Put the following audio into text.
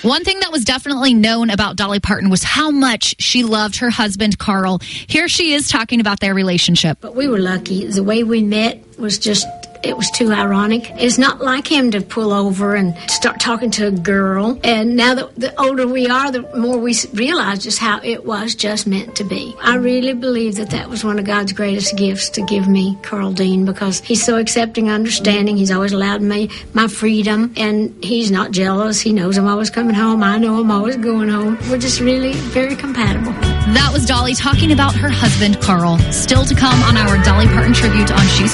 One thing that was definitely known about Dolly Parton was how much she loved her husband, Carl. Here she is talking about their relationship. But we were lucky. The way we met was just... it was too ironic. It's not like him to pull over and start talking to a girl. And now that the older we are, the more we realize just how it was just meant to be. I really believe that was one of God's greatest gifts to give me, Carl Dean, because he's so accepting, understanding. He's always allowed me my freedom, and he's not jealous. He knows I'm always coming home. I know I'm always going home. We're just really very compatible. That was Dolly talking about her husband, Carl. Still to come on our Dolly Parton tribute on She's